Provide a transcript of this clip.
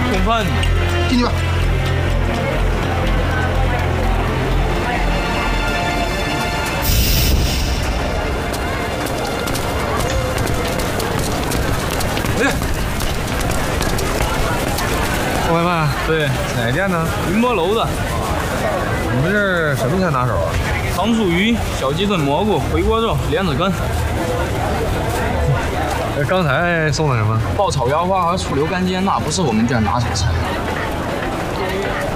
通饭， 进去吧。 哎， 外卖？ 对， 哪店呢？ 云波楼的你们这儿什么菜拿手啊？ 糖醋鱼、小鸡炖蘑菇、回锅肉、莲子羹、 刚才送的什么？ 爆炒腰花和醋溜干煎，那不是我们店拿手菜。